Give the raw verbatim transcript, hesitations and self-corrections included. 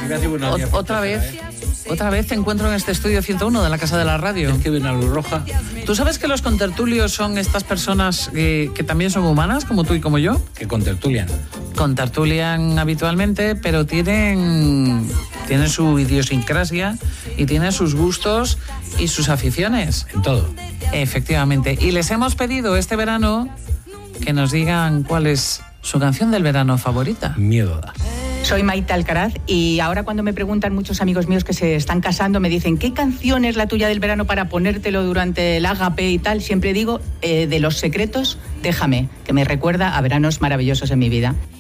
Gracias, buenos días. O- otra vez, ¿eh? otra vez te encuentro en este estudio ciento uno de la Casa de la Radio. Es que ven a luz roja. ¿Tú sabes que los contertulios son estas personas eh, que también son humanas, como tú y como yo? Que contertulian. Contertulian habitualmente, pero tienen, tienen su idiosincrasia y tienen sus gustos y sus aficiones. En todo. Efectivamente. Y les hemos pedido este verano que nos digan cuál es su canción del verano favorita. Miedo da. Soy Maite Alcaraz y ahora cuando me preguntan muchos amigos míos que se están casando, me dicen ¿qué canción es la tuya del verano para ponértelo durante el ágape y tal? Siempre digo, eh, de Los Secretos, Déjame, que me recuerda a veranos maravillosos en mi vida.